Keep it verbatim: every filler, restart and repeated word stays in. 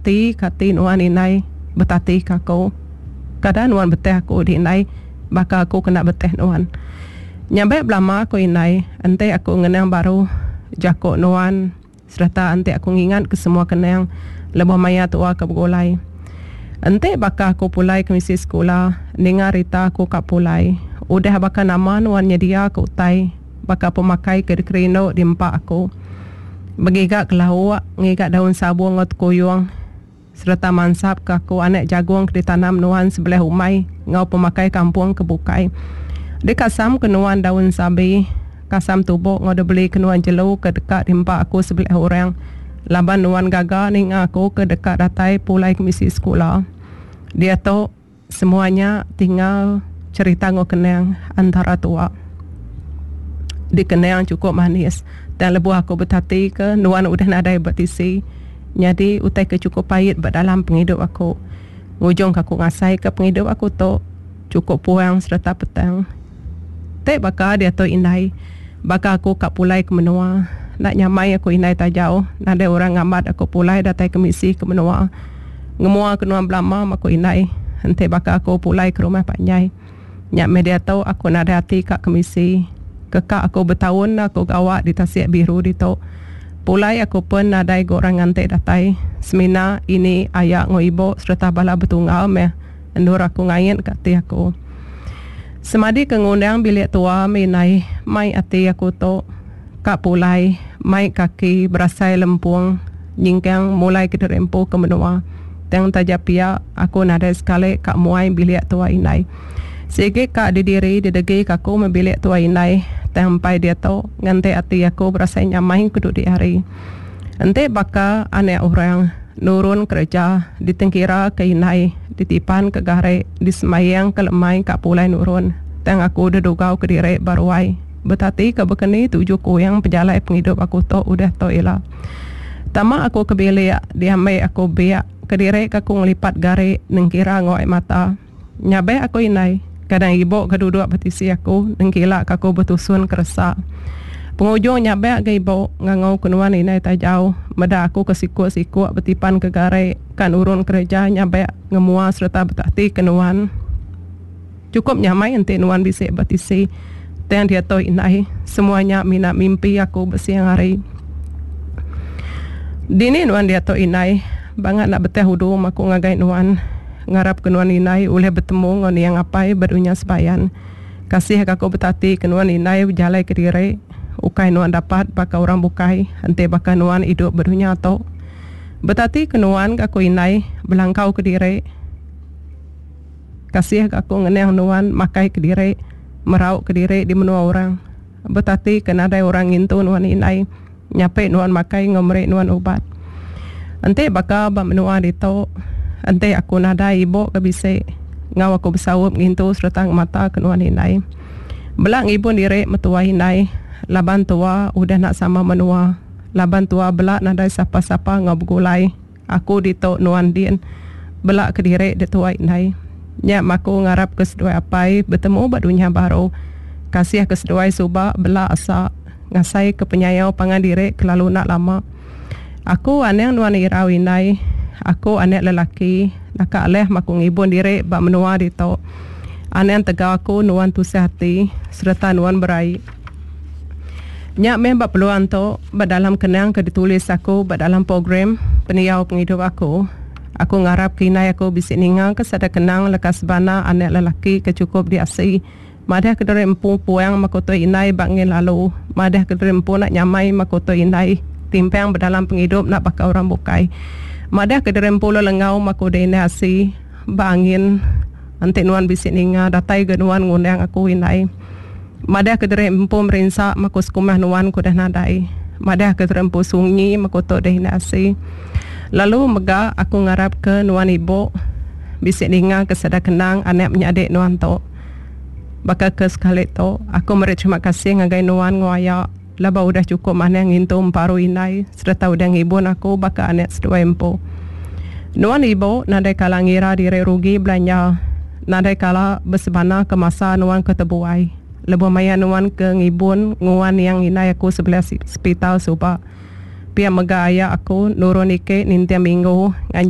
ti kati nuan inai betati kako. Kadang nuan beteh aku di inai bakal aku kena beteh nuan. Nyampe belama aku inai, ante aku ngenang baru jako nuan serta ante aku ngingat ke semua kenang lebih maya tua ke begolai. Ante bakal aku pulai ke misi sekolah, dengar rita aku kak pulai. Udah bakal nama nuan nyedia aku utai, bakal pemakai ke dekrino di empak aku. Begigak kelawak, ngigak daun sabu ngot kuyung, serta mansap ke aku anak jagung ke ditanam nuan sebelah umai, ngau pemakai kampung ke bukai. Di kasam ke nuan daun sabi, kasam tubuk ngau dah beli ke nuan jelu ke dekat di empak aku sebelah orang. Laban nuan gaga ning aku ke dekat datai pulai ke misi sekolah. Dia tu semuanya tinggal cerita ngau kenang antara tua. Di kenang cukup manis. Dan lebuh aku berhati ke nuan udah nadai bertisi. Jadi utai ke cukup pahit dalam penghidup aku. Ngujung aku ngasai ke penghidup aku tu cukup puang serta petang. Tak bakal dia tu inai. Bakal aku kak pulai ke menua. Nak nyamai aku inai tak jauh. Nadai orang ngamat aku pulai datai ke misi ke menua. Ngemua ke nuan belama aku inai. Nanti bakal aku pulai ke rumah Pak Nyai. Nyak media tahu aku nadai hati kak ke misi. Kekak aku bertahun aku gawak di Tasik Biru di tu. Pulai aku pun nadai gorang ngantek datai. Semina ini ayak ngo ibu serta bala betunggal meh. Endur aku ngayat kat ti aku. Semadi kengundang bilik tua minai mai ati aku tu. Kak pulai mai kaki berasai lempung. Nyingkang mulai ke derempu ke menua. Teng tajapia aku nadai sekali kak muai bilik tua inai. Sikit kak didiri didegi kaku membilik tua inai. Tempai dia tu ngante ati aku berasa nyamai keduk di hari. Ente baka anak orang nurun kerja ditengkira ke inai, ditipan ke gare, disemayang ke lemai kak pulai nurun. Teng aku dedugau ke diri baruai. Betati ke bekeni tujuh kuyang pejalai penghidup aku tu udah tu ila. Tama aku ke bilik diamai aku biak ke diri aku ngelipat gare nengkira ngoai mata. Nyabe aku inai. Kadang ibu keduduk betisi aku, nengkila aku betusun kerasa. Penghujung nyabek ke ibu, ngangau kenuan inai tak jauh. Meda aku kesikuk-sikuk betipan ke garai, kan urun kerja nyabek ngemua serta betahti kenuan. Cukup nyamai ente nuan bisik betisi. Teng dia tahu inai, semuanya mina mimpi aku besiang hari. Dini nuan dia tahu inai, bangat nak betah hudu aku ngagai nuan. Ngarap kenuan inai boleh bertemu ngon yang apai barunya sebayan. Kasih aku betati kenuan inai berjalai ke diri. Ukai nuan dapat baka orang bukai. Hante baka nuan hidup barunya atau. Betati kenuan aku inai belangkau ke diri. Kasih aku ngenang nuan makai ke diri. Merau ke diri di menua orang. Betati kenadai orang intu nuan inai. Nyape nuan makai ngomrek nuan ubat. Hante baka bak menua dito. Ante aku nada ibu ke bisik. Ngau aku bersawup ngintu serta mata kenuan inai. Belak ibu diri metua inai. Laban tua udah nak sama menua. Laban tua belak nada siapa-siapa ngau bergulai. Aku ditok nuan din. Belak ke diri di tua inai. Nyak maku ngarap ke seduai apai bertemu buat dunia baru. Kasih ke seduai subak belak asak. Ngasai ke penyayau pangan diri kelalu nak lama. Aku aneng nuan irau inai. Aku anak lelaki, nak aleh maku ngibun diri bak menua di tu. Anak tegak aku nuan tu sehati, serta nuan berai. Nyak meh bak peluang tu, bak dalam kenang ke ditulis aku, bak dalam program peniau penghidup aku. Aku ngarap kinai aku bisik ningang ke sada kenang lekas bana anak lelaki kecukup di asi. Madah ke diri empu puang makoto inai bak ngin lalu. Madah ke diri empu nak nyamai makoto inai. Timpang berdalam penghidup nak bakal orang bukai. Madah ke derem pulau lengau maku dene asi bangin ante nuan bisik ninga datai ke nuan ngundang aku inai. Madah ke derem empu merinsak maku sekumah nuan ku dah nadai. Madah ke derem empu sunyi maku tok dene asi. Lalu mega aku ngarap ke nuan ibu bisik ninga ke sada kenang anak menyadik nuan tok. Baka ke sekali tok aku meri terima kasih ngagai nuan ngoyak. Laba udah cukup mana ngintu paru inai serta udah ngibun aku baka anak sedua empu. Nuan ibu nadai kala ngira diri rugi belanja. Nadai kala bersebana ke masa nuan ketebuai. Lebu maya nuan ke ngibun nguan yang inai aku sebelah hospital subak. Pia mega ayah aku nurun ike nintia minggu